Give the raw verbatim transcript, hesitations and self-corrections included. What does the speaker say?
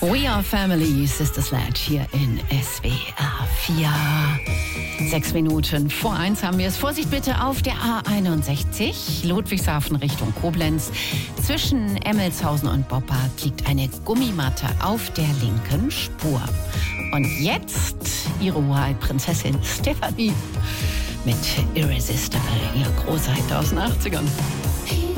We Are Family, Sister Sledge hier in S W R vier. Sechs Minuten vor eins haben wir es. Vorsicht bitte auf der A einundsechzig, Ludwigshafen Richtung Koblenz. Zwischen Emmelshausen und Boppard liegt eine Gummimatte auf der linken Spur. Und jetzt Ihre Hoheit Prinzessin Stefanie mit Irresistible, ihr Großheit aus den achtzigern.